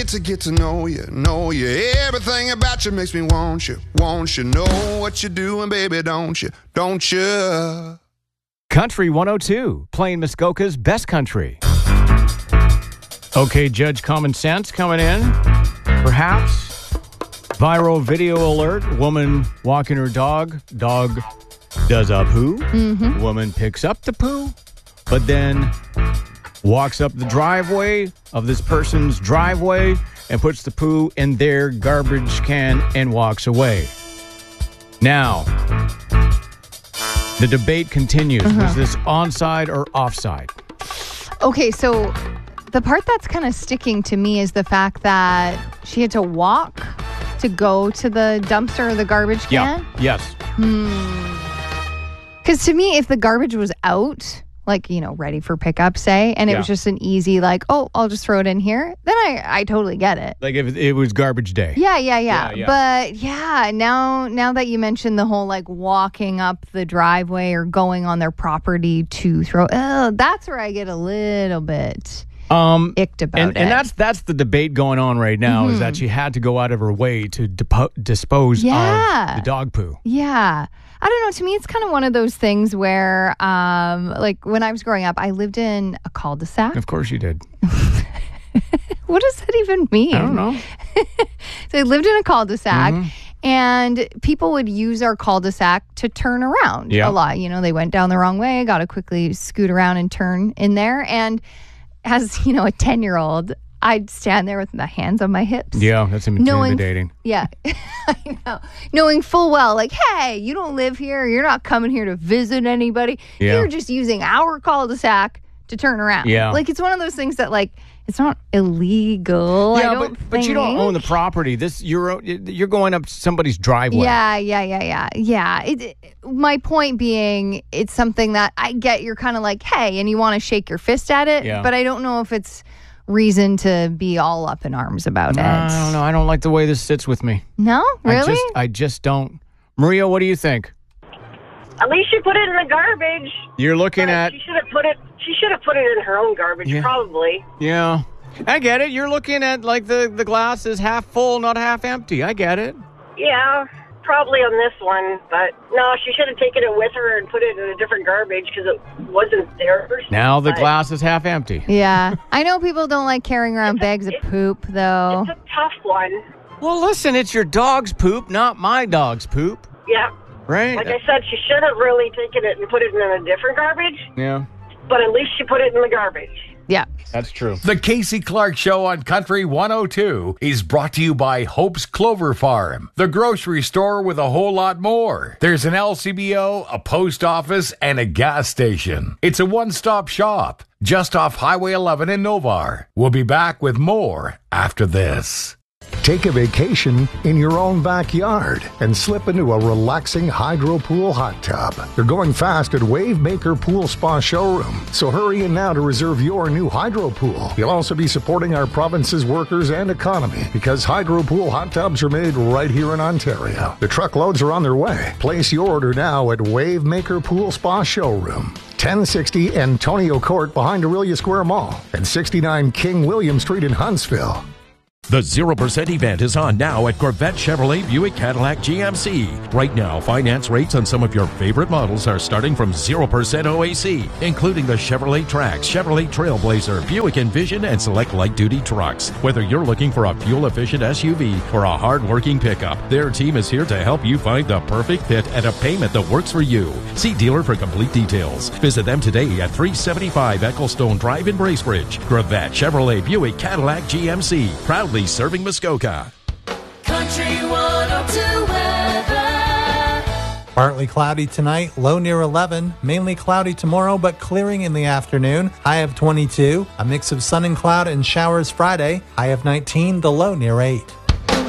To get to know you. Everything about you makes me want you. Know what you're doing, baby, don't you? Country 102, playing Muskoka's best country. Okay, Judge Common Sense coming in. Perhaps. Viral video alert. Woman walking her dog. Dog does a poo. Mm-hmm. Woman picks up the poo, but then walks up the driveway of this person's driveway and puts the poo in their garbage can and walks away. Now, the debate continues. Was this onside or offside? Okay, so the part that's kind of sticking to me is the fact that she had to walk to go to the dumpster or the garbage can. Yeah. Yes. Because to me, if the garbage was out, like, ready for pickup, say, and it was just an easy, like, oh, I'll just throw it in here, then I totally get it. Like if it was garbage day. Yeah. But now that you mentioned the whole, like, walking up the driveway or going on their property to throw, that's where I get a little bit icked about it. And that's the debate going on right now, is that she had to go out of her way to dispose of the dog poo. Yeah. I don't know. To me, it's kind of one of those things where, like, when I was growing up, I lived in a cul-de-sac. Of course you did. What does that even mean? I don't know. So I lived in a cul-de-sac, and people would use our cul-de-sac to turn around a lot. They went down the wrong way, got to quickly scoot around and turn in there. And as, a 10-year-old, I'd stand there with my hands on my hips. Yeah, that's intimidating. I know. Knowing full well, like, hey, you don't live here. You're not coming here to visit anybody. Yeah. You're just using our cul-de-sac to turn around. Yeah. Like, it's one of those things that, like, it's not illegal. Yeah, but you don't own the property. You're going up somebody's driveway. Yeah. My point being, it's something that I get. You're kind of like, hey, and you want to shake your fist at it. Yeah. But I don't know if it's reason to be all up in arms about it. I don't know. I don't like the way this sits with me. No? Really? I just don't. Maria, what do you think? At least she put it in the garbage. You're looking at... She should have put it in her own garbage, probably. Yeah. I get it. You're looking at, like, the glass is half full, not half empty. I get it. Yeah, probably on this one. But no, she should have taken it with her and put it in a different garbage because it wasn't theirs. Now the glass is half empty. Yeah. I know people don't like carrying around bags of poop, though. It's a tough one. Well, listen, it's your dog's poop, not my dog's poop. Yeah. Right? Like I said, she should have really taken it and put it in a different garbage. Yeah. But at least she put it in the garbage. Yeah. That's true. The Casey Clark Show on Country 102 is brought to you by Hope's Clover Farm, the grocery store with a whole lot more. There's an LCBO, a post office, and a gas station. It's a one-stop shop just off Highway 11 in Novar. We'll be back with more after this. Take a vacation in your own backyard and slip into a relaxing hydro pool hot tub. They're going fast at Wavemaker Pool Spa Showroom, so hurry in now to reserve your new hydro pool. You'll also be supporting our province's workers and economy because hydro pool hot tubs are made right here in Ontario. The truckloads are on their way. Place your order now at Wavemaker Pool Spa Showroom. 1060 Antonio Court behind Aurelia Square Mall and 69 King William Street in Huntsville. The 0% event is on now at Corvette Chevrolet Buick Cadillac GMC. Right now, finance rates on some of your favorite models are starting from 0% OAC, including the Chevrolet Trax, Chevrolet Trailblazer, Buick Envision, and select light-duty trucks. Whether you're looking for a fuel-efficient SUV or a hard-working pickup, their team is here to help you find the perfect fit at a payment that works for you. See dealer for complete details. Visit them today at 375 Ecclestone Drive in Bracebridge. Corvette Chevrolet Buick Cadillac GMC, proudly serving Muskoka. Country 102 weather. Partly cloudy tonight, low near 11. Mainly cloudy tomorrow, but clearing in the afternoon. High of 22. A mix of sun and cloud and showers Friday. High of 19, the low near 8.